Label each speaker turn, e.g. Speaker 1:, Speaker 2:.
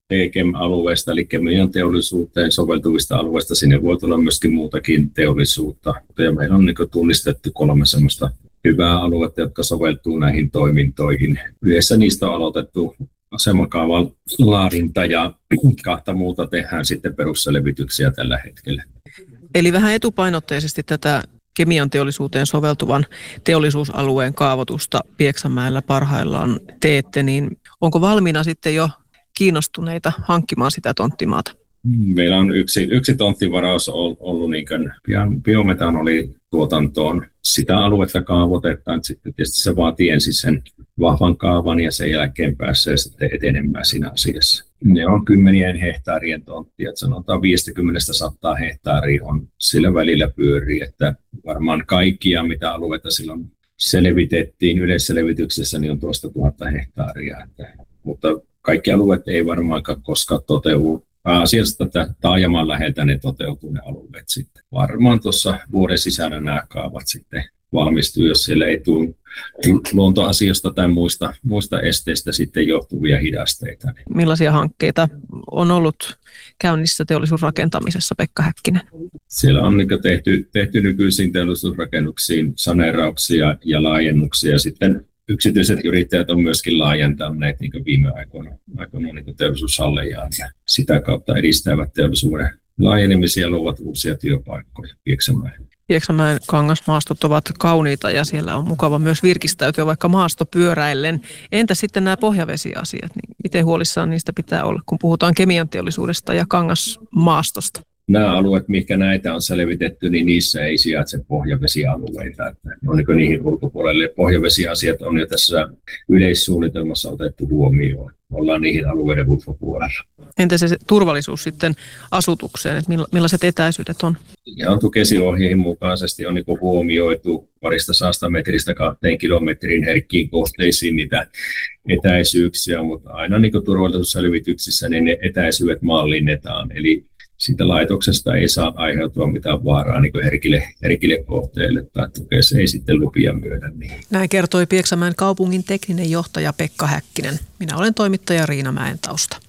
Speaker 1: TEKEM-alueesta, eli kemian teollisuuteen soveltuvista alueista. Sinne voi tulla myöskin muutakin teollisuutta. Ja meillä on niin tunnistettu 3 sellaista hyvää aluetta, jotka soveltuu näihin toimintoihin. Yhdessä niistä on aloitettu asemakaavan laadinta ja 2 muuta tehdään sitten perusselvityksiä tällä hetkellä.
Speaker 2: Eli vähän etupainotteisesti tätä kemian teollisuuteen soveltuvan teollisuusalueen kaavoitusta Pieksämäellä parhaillaan teette, niin onko valmiina sitten jo kiinnostuneita hankkimaan sitä tonttimaata?
Speaker 1: Meillä on yksi tonttivaraus ollut niin kuin biometanolituotantoon. Sitä aluetta kaavoitetaan, sitten tietysti se vaatii ensin sen vahvan kaavan ja sen jälkeen pääsee sitten etenemään siinä asiassa. Ne on 10 hehtaarien tonttia, että sanotaan 50-100 hehtaaria on sillä välillä pyörii, että varmaan kaikkia mitä alueita silloin selvitettiin yleisselvityksessä, niin on tuosta 1000 hehtaaria. Mutta kaikki alueet ei varmaankaan koskaan toteudu. Pääasiassa tätä taajaman läheltä ne toteutuu ne alueet sitten. Varmaan tuossa vuoden sisällä nämä kaavat sitten valmistuu, jos siellä ei tule luontoasioista tai muista esteistä sitten johtuvia hidasteita.
Speaker 2: Millaisia hankkeita on ollut käynnissä teollisuusrakentamisessa, Pekka Häkkinen?
Speaker 1: Siellä on tehty nykyisiin teollisuusrakennuksiin saneerauksia ja laajennuksia. Sitten yksityiset yrittäjät on myöskin laajentaneet niin viime aikoina niin teollisuushallejaan ja sitä kautta edistävät teollisuuden laajenemisia ja luovat uusia työpaikkoja Pieksämäelle.
Speaker 2: Pieksämäen kangasmaastot ovat kauniita ja siellä on mukava myös virkistäytyä vaikka maastopyöräillen. Entä sitten nämä pohjavesiasiat? Niin miten huolissaan niistä pitää olla, kun puhutaan kemian teollisuudesta ja kangasmaastosta?
Speaker 1: Nämä alueet, mihinkä näitä on selvitetty, niin niissä ei sijaitse pohjavesialueita. Että on niihin ulkopuolelle. Pohjavesiasiat on jo tässä yleissuunnitelmassa otettu huomioon. Ollaan niihin alueiden ulkopuolella.
Speaker 2: Entä se turvallisuus sitten asutukseen, että millaiset etäisyydet on?
Speaker 1: Ja Tukesi-ohjeihin mukaisesti on huomioitu 200 metristä 2 kilometrin herkkiin kohteisiin niitä etäisyyksiä, mutta aina turvallisuusselvityksissä niin ne etäisyydet mallinnetaan. Eli siitä laitoksesta ei saa aiheutua mitään vaaraa herkille kohteille tai Tukes ei sitten lupia myödä niihin.
Speaker 2: Näin kertoi Pieksämäen kaupungin tekninen johtaja Pekka Häkkinen. Minä olen toimittaja Riina Mäentausta.